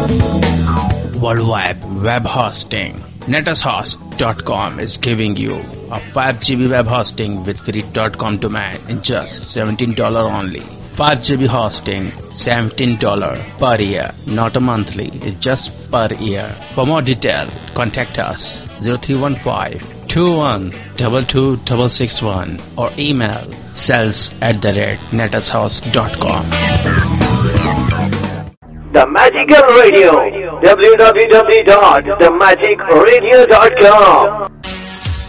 World Wide Web Hosting. NetAsHost.com is giving you a 5 GB web hosting with free .com domain in just $17 only. 5 GB hosting, $17 per year, not a monthly, it's just per year. For more detail, contact us 0315-2122-661 or email sales@netashouse.com. The Magical Radio, www.themagicradio.com.